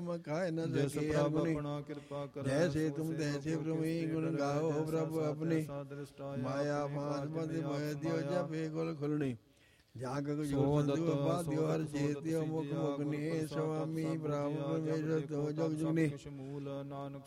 ਨਾਮ ਕਾਇ ਨ ਜਿਸ ਸਕੇ ਪ੍ਰਭ ਅਰਗੁਨੀ ਆਪਣਾ ਕਿਰਪਾ ਕਰੈ ਜੈਸੇ ਤੁਮ ਤੈਸੇ ਪ੍ਰਮੇ ਗੁਣ ਗਾਓ ਪ੍ਰਭ ਆਪਣੇ ਮਾਇਆ ਫਾਂਸ ਬੰਦ ਭਇ ਦਿਓ ਜਪੇ ਗੁਲ ਖੁਲਣੀ ਜਾਂ ਕੋ ਜੋ ਸੰਦੂ ਬਾਧਿਓ ਹਰ ਚੇਤਿਓ ਮੁਖ ਮੁਖ ਨੇ ਸੁਆਮੀ ਬ੍ਰਹਮ ਪਰਮੇਸ਼ਰ ਤੋ ਜਗ ਜੁਗਨੀ ਮੂਲ ਨਾਨਕ